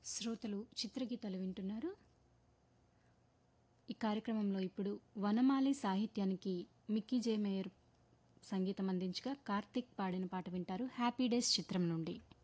శ్రోతలు చిత్రగీతాలు వింటున్నారు. ఈ కార్యక్రమంలో ఇప్పుడు వనమాలి సాహిత్యానికి మిక్కీ జే మేయర్ సంగీతం అందించగా కార్తిక్ పాడిన పాట వింటారు. హ్యాపీ డేస్ చిత్రం నుండి.